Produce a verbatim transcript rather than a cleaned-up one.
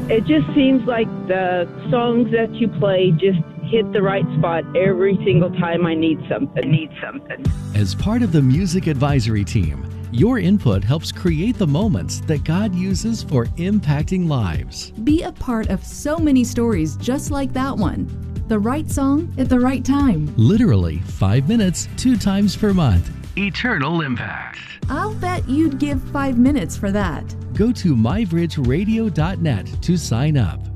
It just seems like the songs that you play just hit the right spot every single time I need something. I need something. As part of the Music Advisory Team, your input helps create the moments that God uses for impacting lives. Be a part of so many stories just like that one. The right song at the right time. Literally five minutes, two times per month. Eternal impact. I'll bet you'd give five minutes for that. Go to my bridge radio dot net to sign up.